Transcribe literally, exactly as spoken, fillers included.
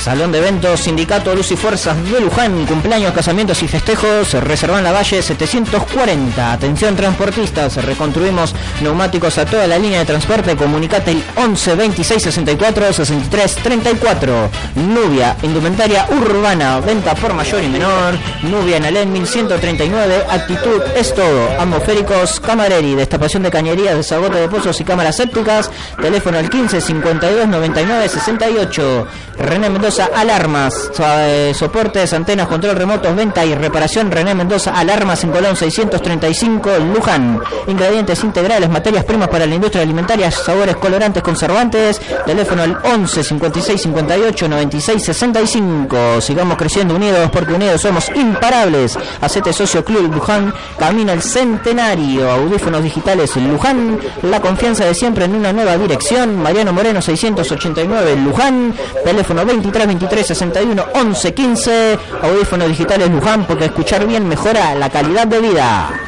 Salón de eventos Sindicato Luz y Fuerzas de Luján, cumpleaños, casamientos y festejos, reservan la Valle setecientos cuarenta. Atención transportistas, reconstruimos neumáticos a toda la línea de transporte, comunicate el once veintiséis sesenta y cuatro sesenta y tres treinta y cuatro. Nubia, indumentaria urbana, venta por mayor y menor. Nubia en Alén mil ciento treinta y nueve, actitud es todo. Atmosféricos Camareri, destapación de cañerías, desagote de pozos y cámaras sépticas. Teléfono al quince cincuenta y dos noventa y nueve sesenta y ocho. René Mendoza Alarmas, soportes, antenas, control remotos, venta y reparación. René Mendoza Alarmas en Colón seiscientos treinta y cinco, Luján. Ingredientes integrales, materias primas para la industria alimentaria, sabores, colorantes, conservantes. Teléfono al once cincuenta y seis cincuenta y ocho noventa y seis sesenta y cinco. Sigamos creciendo unidos, porque unidos somos imparables. Hacete socio Club Luján, camina el centenario. Audífonos digitales Luján, la confianza de siempre en una nueva dirección. Mariano Moreno seiscientos ochenta y nueve, Luján. Teléfono veintitrés veintitrés sesenta y uno once quince. Audífonos digitales Luján, porque escuchar bien mejora la calidad de vida.